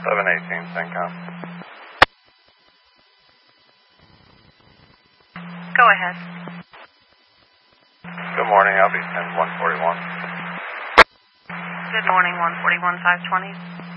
718 CENTCOM. Go ahead. Good morning, I'll be 141. Good morning, 141 520.